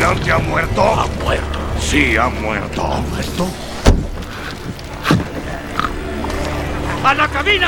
comandante ha muerto? Ha muerto. Sí, ha muerto. ¿Ha muerto? ¡A la cabina!